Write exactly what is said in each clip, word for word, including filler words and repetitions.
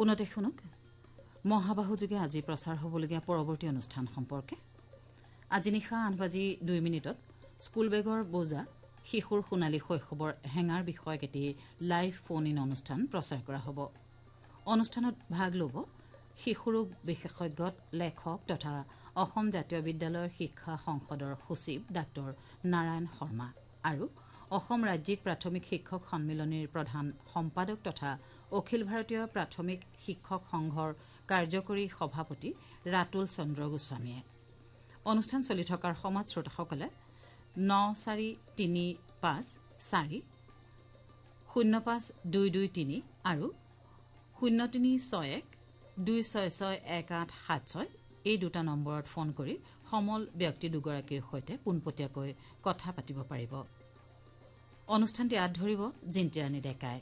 পুনতে শুনক মহাবাহুযোগে আজি প্ৰচাৰ হ'বলগীয়া পৰৱৰ্তী অনুষ্ঠান সম্পৰ্কে। আজি নিশা আঠ বাজি দুই মিনিটত স্কুল বেগৰ বোজা শিশুৰ সোণালী শৈশৱৰ হেঙাৰ বিষয়ক এটি লাইভ ফোন ইন অনুষ্ঠান প্ৰচাৰ কৰা হ'ব। অনুষ্ঠানত ভাগ ল'ব শিশুৰোগ বিশেষজ্ঞ লেখক তথা অসম জাতীয় বিদ্যালয়ৰ শিক্ষা সংসদৰ সচিব ডাঃ নাৰায়ণ শৰ্মা আৰু অসম ৰাজ্যিক প্ৰাথমিক শিক্ষক সন্মিলনীৰ প্ৰধান সম্পাদক তথা অখিল ভাৰতীয় প্ৰাথমিক শিক্ষক সংঘৰ কাৰ্যকৰী সভাপতি ৰাতুল চন্দ্ৰ গোস্বামীয়ে। অনুষ্ঠান চলি থকাৰ সময়ত শ্ৰোতাসকলে ন চাৰি তিনি পাঁচ চাৰি শূন্য পাঁচ দুই দুই তিনি আৰু শূন্য তিনি ছয় এক দুই ছয় ছয় এক আঠ সাত ছয় এই দুটা নম্বৰত ফোন কৰি সমল ব্যক্তি দুগৰাকীৰ সৈতে পোনপটীয়াকৈ কথা পাতিব পাৰিব। অনুষ্ঠানটি আঁত ধৰিব জিন্তিৰাণী ডেকাই।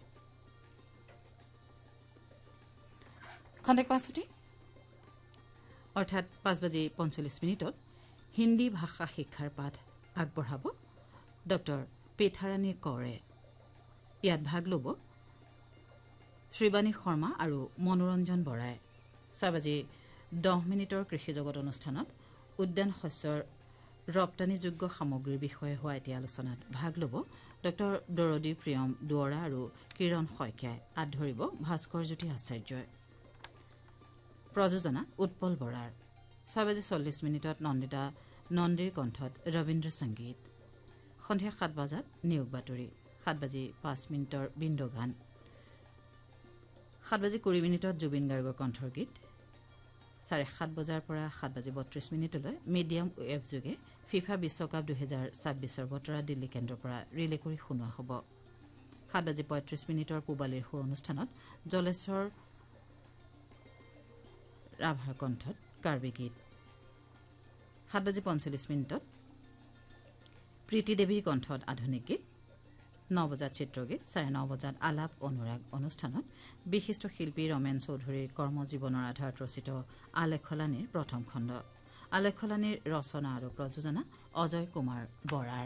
খন্তেক পাছতে অৰ্থাৎ পাঁচ বাজি পঞ্চল্লিছ মিনিটত হিন্দী ভাষা শিক্ষাৰ পাঠ আগবঢ়াব ডক্টৰ পেথাৰাণী কৌৰে। ইয়াত ভাগ ল'ব শ্ৰীবাণী শৰ্মা আৰু মনোৰঞ্জন বৰাই। ছয় বাজি দহ মিনিটৰ কৃষি জগত অনুষ্ঠানত উদ্যান শস্যৰ ৰপ্তানিযোগ্য সামগ্ৰীৰ বিষয়ে হোৱা এটি আলোচনাত ভাগ ল'ব ডক্টৰ দৰদী প্ৰিয়ম দুৱৰা আৰু কিৰণ শইকীয়াই। আঁত ধৰিব ভাস্কৰজ্যোতি আচাৰ্যই। প্ৰযোজনা উৎপল বৰাৰ। ছয় বাজি চল্লিছ মিনিটত নন্দিতা নন্দীৰ কণ্ঠত ৰবীন্দ্ৰ সংগীত। সন্ধিয়া সাত বজাত নিয়োগ বাতৰি। সাত বাজি পাঁচ মিনিটৰ বিন্দু গান। সাত বাজি কুৰি মিনিটত জুবিন গাৰ্গৰ কণ্ঠৰ গীত। চাৰে সাত বজাৰ পৰা সাত বাজি বত্ৰিছ মিনিটলৈ মিডিয়াম ৱেভ যোগে ফিফা বিশ্বকাপ দুহেজাৰ ছাব্বিছৰ বতৰা দিল্লী কেন্দ্ৰৰ পৰা ৰিলে কৰি শুনোৱা হ'ব। সাত বাজি পঁয়ত্ৰিছ মিনিটৰ পূবালীৰ সুৰ অনুষ্ঠানত জলেশ্বৰ ৰাভাৰ কণ্ঠত কাৰ্বি গীত। সাত বাজি পঞ্চল্লিছ মিনিটত প্ৰীতি দেৱীৰ কণ্ঠত আধুনিক গীত। ন বজাত চিত্ৰগীত। চাৰে ন বজাত আলাপ অনুৰাগ অনুষ্ঠানত বিশিষ্ট শিল্পী ৰমেন চৌধুৰীৰ কৰ্মজীৱনৰ আধাৰত ৰচিত আলেখলানীৰ প্ৰথম খণ্ড। আলেখলানীৰ ৰচনা আৰু প্ৰযোজনা অজয় কুমাৰ বৰাৰ।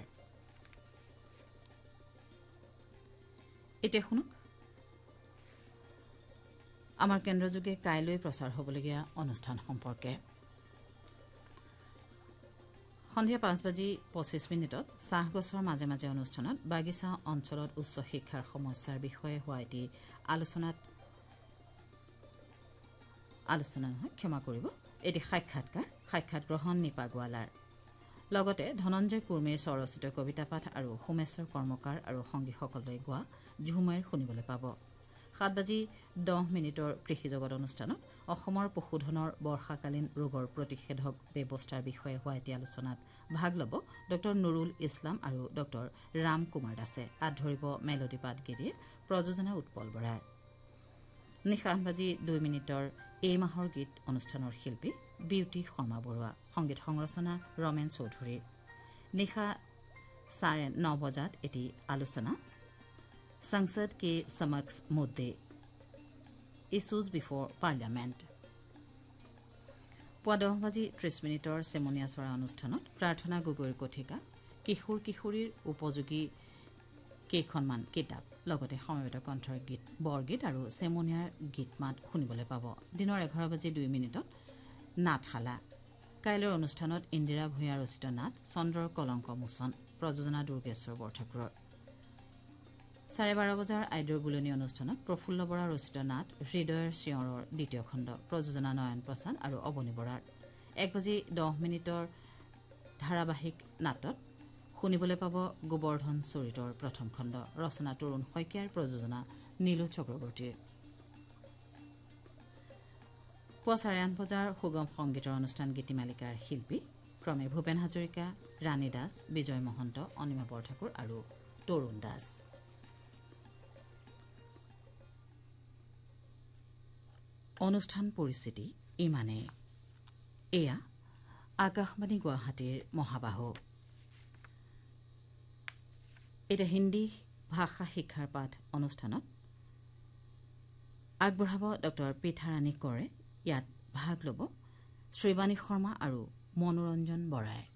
এতিয়া শুনক আমাৰ কেন্দ্ৰযোগে কাইলৈ প্ৰচাৰ হ'বলগীয়া অনুষ্ঠান সম্পৰ্কে। সন্ধিয়া পাঁচ বাজি পঁচিছ মিনিটত চাহগছৰ মাজে মাজে অনুষ্ঠানত বাগিচা অঞ্চলত উচ্চ শিক্ষাৰ সমস্যাৰ বিষয়ে হোৱা এটি আলোচনাত আলোচনা নহয় ক্ষমা কৰিব এটি সাক্ষাৎকাৰ সাক্ষাৎ গ্ৰহণ নিপা গোৱালাৰ। লগতে ধনঞ্জয় কুৰ্মীৰ স্বৰচিত কবিতা পাঠ আৰু সোমেশ্বৰ কৰ্মকাৰ আৰু সংগীসকলে গোৱা ঝুমুৰ শুনিবলৈ পাব। সাত বাজি দহ মিনিটৰ কৃষি জগত অনুষ্ঠানত অসমৰ পশুধনৰ বৰ্ষাকালীন ৰোগৰ প্ৰতিষেধক ব্যৱস্থাৰ বিষয়ে হোৱা এটি আলোচনাত ভাগ ল'ব ডক্টৰ নুৰুল ইছলাম আৰু ডক্টৰ ৰাম কুমাৰ দাসে। আঁত ধৰিব মেলোডী পাটগিৰিয়ে। প্ৰযোজনা উৎপল বৰাৰ। নিশা আঠ বাজি দুই মিনিটৰ এই মাহৰ গীত অনুষ্ঠানৰ শিল্পী বিউটি শৰ্মা বৰুৱা। সংগীত সংৰচনা ৰমেন চৌধুৰীৰ। নিশা চাৰে ন বজাত এটি আলোচনা সংসদ के समक्ष मुद्दे इश्यूज बिफोर पार्लियामेंट। পুৱা দহ বাজি ত্ৰিছ মিনিটৰ চেমনীয়া চৰা অনুষ্ঠানত প্ৰাৰ্থনা গগৈৰ কথিকা কিশোৰ কিশোৰীৰ উপযোগী কেইখনমান কিতাপ লগতে সমবেত কণ্ঠৰ গীত বৰগীত আৰু চেমনীয়াৰ গীত মাত শুনিবলৈ পাব। দিনৰ এঘাৰ বাজি দুই মিনিটত নাটশালা। কাইলৈৰ অনুষ্ঠানত ইন্দিৰা ভূঞা ৰচিত নাট চন্দ্ৰৰ কলংক মোচন। প্ৰযোজনা দুৰ্গেশ্বৰ বৰঠাকুৰৰ। চাৰে বাৰ বজাৰ আইদৰ বুলনি অনুষ্ঠানত প্ৰফুল্ল বৰা ৰচিত নাট হৃদয়ৰ চিঞৰৰ দ্বিতীয় খণ্ড। প্ৰযোজনা নয়ন প্ৰসাদ আৰু অৱনী বৰাৰ। এক বাজি দহ মিনিটৰ ধাৰাবাহিক নাটত শুনিবলৈ পাব গোবৰ্ধন চৰিতৰ প্ৰথম খণ্ড। ৰচনা তৰুণ শইকীয়াৰ। প্ৰযোজনা নীলু চক্ৰৱৰ্তীৰ। পুৱা চাৰে আঠ বজাৰ সুগম সংগীতৰ অনুষ্ঠান গীতিমালিকাৰ শিল্পী ক্ৰমে ভূপেন হাজৰিকা, ৰাণী দাস, বিজয় মহন্ত, অনিমা বৰঠাকুৰ আৰু তৰুণ দাস। অনুষ্ঠান পৰিস্থিতি ইমানে। এয়া আকাশবাণী গুৱাহাটীৰ মহাবাহু। এতিয়া হিন্দী ভাষা শিক্ষাৰ পাঠ অনুষ্ঠানত আগবঢ়াব ডক্টৰ পেথাৰাণী কৌৰে। ইয়াত ভাগ ল'ব শ্ৰীবাণী শৰ্মা আৰু মনোৰঞ্জন বৰাই।